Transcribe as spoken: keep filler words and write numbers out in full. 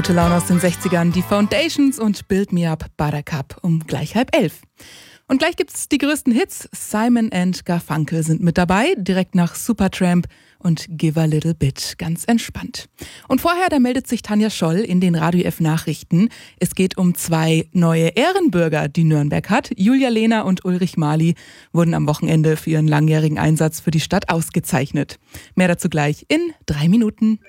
Gute Laune aus den sechzigern, die Foundations und Build Me Up Buttercup um gleich halb elf. Und gleich gibt's die größten Hits. Simon and Garfunkel sind mit dabei, direkt nach Supertramp und Give a Little Bit, ganz entspannt. Und vorher, da meldet sich Tanja Scholl in den Radio F Nachrichten. Es geht um zwei neue Ehrenbürger, die Nürnberg hat. Julia Lehner und Ulrich Mali wurden am Wochenende für ihren langjährigen Einsatz für die Stadt ausgezeichnet. Mehr dazu gleich in drei Minuten.